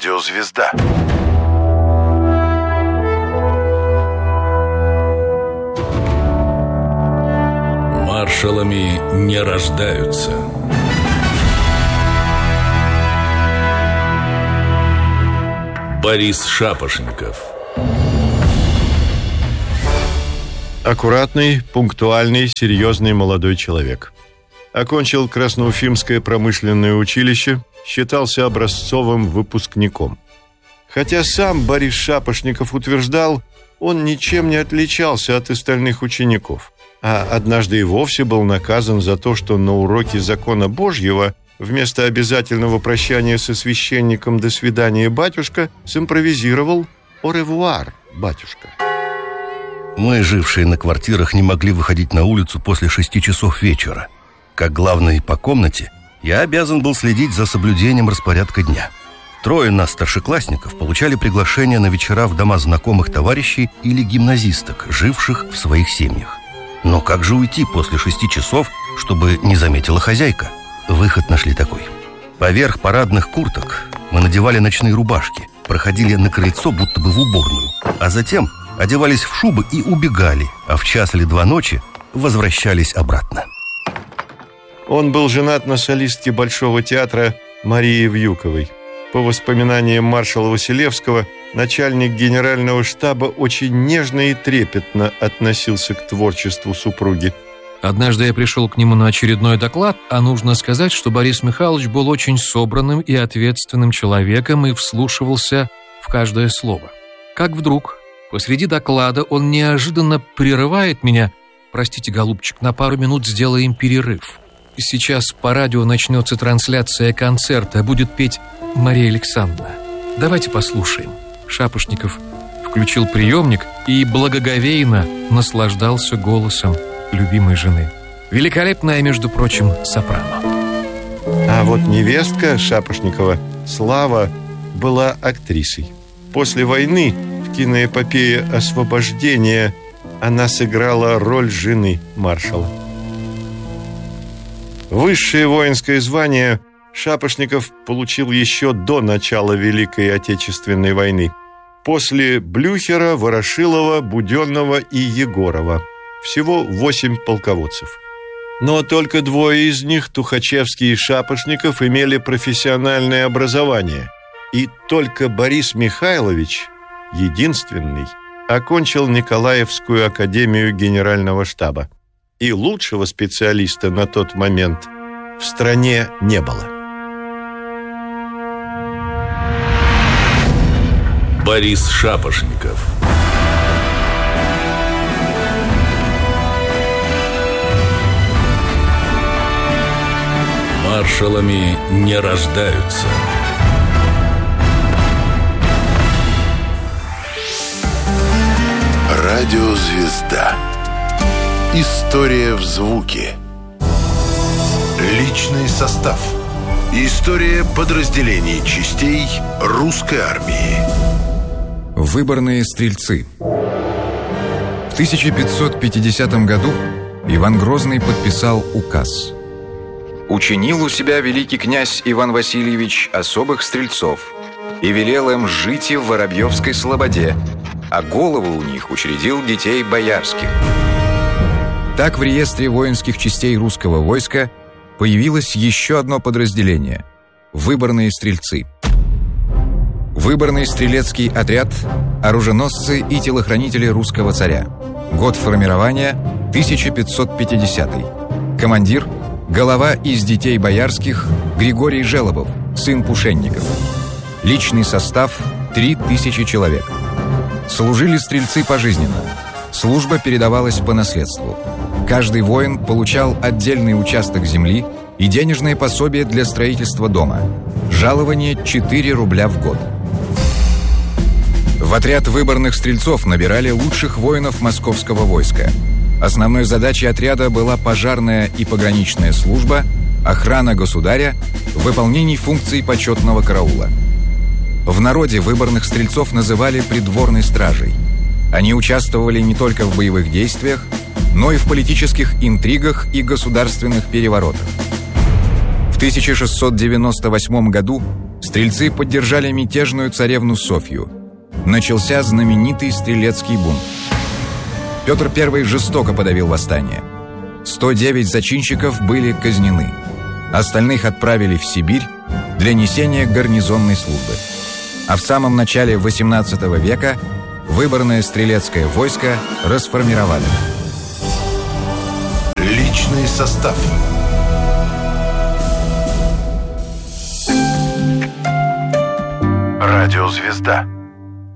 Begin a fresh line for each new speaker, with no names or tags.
Радио «Звезда».
Маршалами не рождаются. Борис Шапошников.
Аккуратный, пунктуальный, серьезный молодой человек. Окончил Красноуфимское промышленное училище, считался образцовым выпускником. Хотя сам Борис Шапошников утверждал, он ничем не отличался от остальных учеников, а однажды и вовсе был наказан за то, что на уроке закона Божьего вместо обязательного прощания со священником «До свидания, батюшка» симпровизировал «Au revoir, батюшка».
Мы, жившие на квартирах, не могли выходить на улицу после 6 часов вечера. Как главный по комнате, я обязан был следить за соблюдением распорядка дня. 3 нас, старшеклассников, получали приглашения на вечера в дома знакомых товарищей или гимназисток, живших в своих семьях. Но как же уйти после 6 часов, чтобы не заметила хозяйка? Выход нашли такой. Поверх парадных курток мы надевали ночные рубашки, проходили на крыльцо, будто бы в уборную, а затем одевались в шубы и убегали, а в 1 или 2 ночи возвращались обратно.
Он был женат на солистке Большого театра Марии Вьюковой. По воспоминаниям маршала Василевского, начальник генерального штаба очень нежно и трепетно относился к творчеству супруги.
Однажды я пришел к нему на очередной доклад, а нужно сказать, что Борис Михайлович был очень собранным и ответственным человеком и вслушивался в каждое слово. Как вдруг посреди доклада он неожиданно прерывает меня: «Простите, голубчик, на пару минут сделаем перерыв. Сейчас по радио начнется трансляция концерта, будет петь Мария Александровна. Давайте послушаем». Шапошников включил приемник и благоговейно наслаждался голосом любимой жены. Великолепная, между прочим, сопрано.
А вот невестка Шапошникова, Слава, была актрисой. После войны в киноэпопее «Освобождение» она сыграла роль жены маршала. Высшее воинское звание Шапошников получил еще до начала Великой Отечественной войны. После Блюхера, Ворошилова, Буденного и Егорова. Всего 8 полководцев. Но только 2 из них, Тухачевский и Шапошников, имели профессиональное образование. И только Борис Михайлович, единственный, окончил Николаевскую академию генерального штаба. И лучшего специалиста на тот момент в стране не было.
Борис Шапошников. Маршалами не рождаются.
Радио «Звезда». История в звуке. Личный состав. История подразделений частей русской армии.
Выборные стрельцы. В 1550 году Иван Грозный подписал указ.
Учинил у себя великий князь Иван Васильевич особых стрельцов и велел им жить в Воробьевской слободе, а головы у них учредил детей боярских.
Так в реестре воинских частей русского войска появилось еще одно подразделение – выборные стрельцы. Выборный стрелецкий отряд – оруженосцы и телохранители русского царя. Год формирования – 1550. Командир – глава из детей боярских Григорий Желобов, сын Пушенников. Личный состав – 3000 человек. Служили стрельцы пожизненно. Служба передавалась по наследству. Каждый воин получал отдельный участок земли и денежное пособие для строительства дома. Жалование 4 рубля в год. В отряд выборных стрельцов набирали лучших воинов московского войска. Основной задачей отряда была пожарная и пограничная служба, охрана государя, выполнение функций почетного караула. В народе выборных стрельцов называли придворной стражей. Они участвовали не только в боевых действиях, но и в политических интригах и государственных переворотах. В 1698 году Стрельцы поддержали мятежную царевну Софью. Начался знаменитый стрелецкий бунт. Петр I жестоко подавил восстание. 109 зачинщиков были казнены. Остальных отправили в Сибирь для несения гарнизонной службы. А в самом начале XVIII века выборное стрелецкое войско расформировали.
Личный состав. Радиозвезда.